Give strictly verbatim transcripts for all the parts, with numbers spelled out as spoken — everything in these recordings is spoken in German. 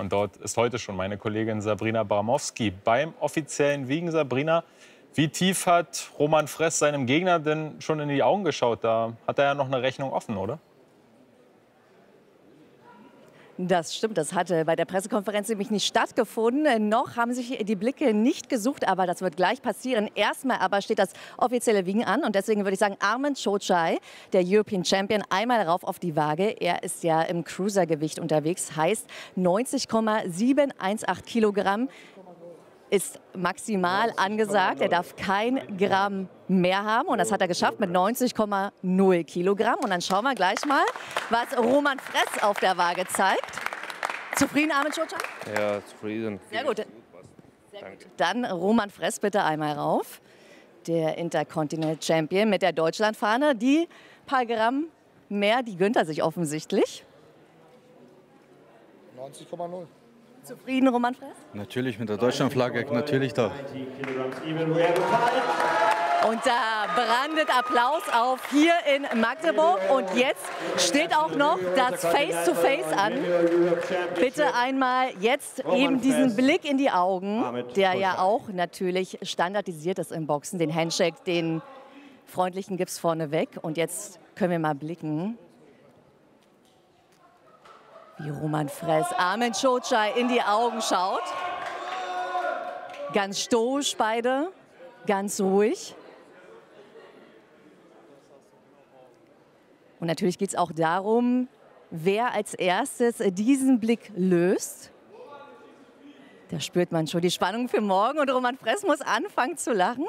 Und dort ist heute schon meine Kollegin Sabrina Bramowski beim offiziellen Wiegen. Sabrina, wie tief hat Roman Fress seinem Gegner denn schon in die Augen geschaut? Da hat er ja noch eine Rechnung offen, oder? Das stimmt, das hatte bei der Pressekonferenz nämlich nicht stattgefunden. Noch haben sich die Blicke nicht gesucht, aber das wird gleich passieren. Erstmal aber steht das offizielle Wiegen an und deswegen würde ich sagen, Armen Çoçay, der European Champion, einmal rauf auf die Waage. Er ist ja im Cruisergewicht unterwegs, heißt neunzig Komma sieben eins acht Kilogramm. Ist maximal angesagt. Er darf kein Gramm mehr haben. Und das hat er geschafft mit neunzig Komma null Kilogramm. Und dann schauen wir gleich mal, was Roman Fress auf der Waage zeigt. Zufrieden, Armen Çoçay? Ja, zufrieden. Sehr gut. Sehr gut. Dann Roman Fress bitte einmal rauf. Der Intercontinental Champion mit der Deutschlandfahne. Die paar Gramm mehr, die gönnt er sich offensichtlich. neunzig Komma null. Zufrieden, Roman Fress? Natürlich, mit der Deutschlandflagge, natürlich da. Und da brandet Applaus auf hier in Magdeburg. Und jetzt steht auch noch das Face-to-Face an. Bitte einmal jetzt eben diesen Blick in die Augen, der ja auch natürlich standardisiert ist im Boxen. Den Handshake, den freundlichen gibt's vorneweg. Und jetzt können wir mal blicken, wie Roman Fress Armen Çoçay in die Augen schaut. Ganz stoisch beide, ganz ruhig. Und natürlich geht es auch darum, wer als erstes diesen Blick löst. Da spürt man schon die Spannung für morgen und Roman Fress muss anfangen zu lachen.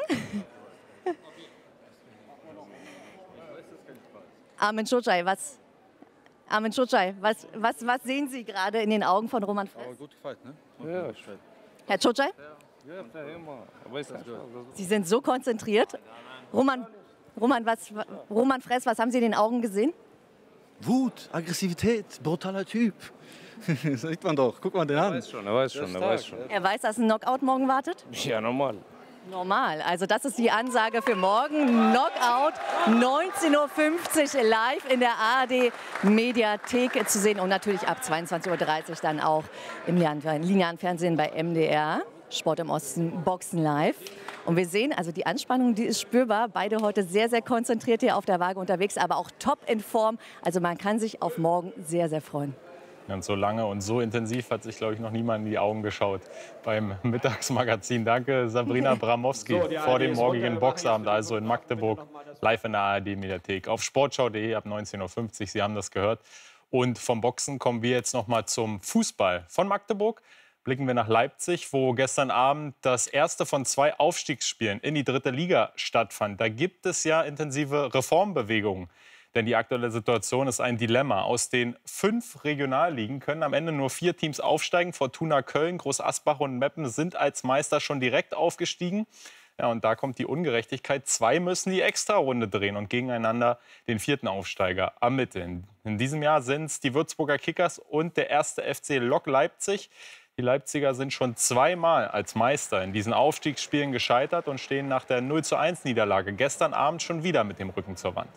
Armen Çoçay, was... Armen Çoçay, was, was, was sehen Sie gerade in den Augen von Roman Fress? Aber gut gefällt, ne? Ja. Herr Çoçay? Ja, immer. Sie sind so konzentriert. Roman, Roman, was, Roman Fress, was haben Sie in den Augen gesehen? Wut, Aggressivität, brutaler Typ. Das sieht man doch. Guck mal den Er an. weiß schon, er weiß schon, er weiß schon. Er weiß, dass ein Knockout morgen wartet? Ja, normal. Normal. Also das ist die Ansage für morgen. Knockout, neunzehn Uhr fünfzig live in der A R D-Mediathek zu sehen. Und natürlich ab zweiundzwanzig Uhr dreißig dann auch im linearen Fernsehen bei M D R. Sport im Osten, Boxen live. Und wir sehen, also die Anspannung, die ist spürbar. Beide heute sehr, sehr konzentriert hier auf der Waage unterwegs, aber auch top in Form. Also man kann sich auf morgen sehr, sehr freuen. Und so lange und so intensiv hat sich, glaube ich, noch niemand in die Augen geschaut beim Mittagsmagazin. Danke, Sabrina Bramowski, so, vor dem morgigen Boxabend, also in Magdeburg, live in der A R D-Mediathek. Auf sportschau punkt de ab neunzehn Uhr fünfzig, Sie haben das gehört. Und vom Boxen kommen wir jetzt noch mal zum Fußball. Von Magdeburg blicken wir nach Leipzig, wo gestern Abend das erste von zwei Aufstiegsspielen in die dritte Liga stattfand. Da gibt es ja intensive Reformbewegungen. Denn die aktuelle Situation ist ein Dilemma. Aus den fünf Regionalligen können am Ende nur vier Teams aufsteigen. Fortuna Köln, Groß Asbach und Meppen sind als Meister schon direkt aufgestiegen. Ja, und da kommt die Ungerechtigkeit. Zwei müssen die Extrarunde drehen und gegeneinander den vierten Aufsteiger ermitteln. In diesem Jahr sind es die Würzburger Kickers und der erste F C Lok Leipzig. Die Leipziger sind schon zweimal als Meister in diesen Aufstiegsspielen gescheitert und stehen nach der null zu eins Niederlage gestern Abend schon wieder mit dem Rücken zur Wand.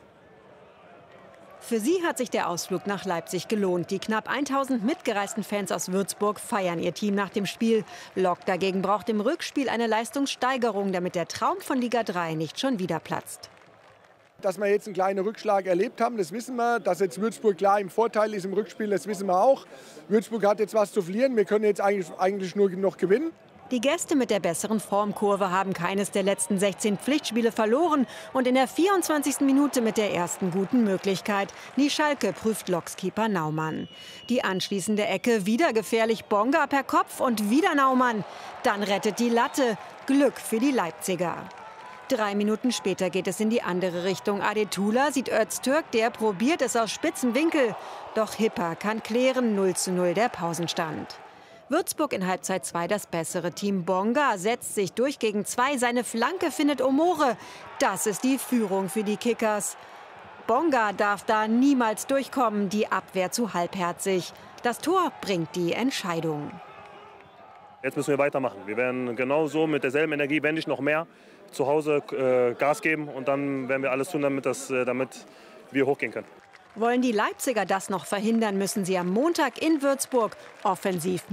Für sie hat sich der Ausflug nach Leipzig gelohnt. Die knapp tausend mitgereisten Fans aus Würzburg feiern ihr Team nach dem Spiel. Lok dagegen braucht im Rückspiel eine Leistungssteigerung, damit der Traum von Liga drei nicht schon wieder platzt. Dass wir jetzt einen kleinen Rückschlag erlebt haben, das wissen wir. Dass jetzt Würzburg klar im Vorteil ist im Rückspiel, das wissen wir auch. Würzburg hat jetzt was zu verlieren. Wir können jetzt eigentlich, eigentlich nur noch gewinnen. Die Gäste mit der besseren Formkurve haben keines der letzten sechzehn Pflichtspiele verloren. Und in der vierundzwanzigsten Minute mit der ersten guten Möglichkeit. Die Schalke prüft Lokskeeper Naumann. Die anschließende Ecke, wieder gefährlich, Bonga per Kopf und wieder Naumann. Dann rettet die Latte. Glück für die Leipziger. Drei Minuten später geht es in die andere Richtung. Adetula sieht Öztürk, der probiert es aus spitzem Winkel. Doch Hipper kann klären, null zu null der Pausenstand. Würzburg in Halbzeit zwei das bessere Team. Bonga setzt sich durch gegen zwei. Seine Flanke findet Omore. Das ist die Führung für die Kickers. Bonga darf da niemals durchkommen. Die Abwehr zu halbherzig. Das Tor bringt die Entscheidung. Jetzt müssen wir weitermachen. Wir werden genauso mit derselben Energie, wenn nicht noch mehr, zu Hause äh, Gas geben. Und dann werden wir alles tun, damit, das, äh, damit wir hochgehen können. Wollen die Leipziger das noch verhindern, müssen sie am Montag in Würzburg offensiv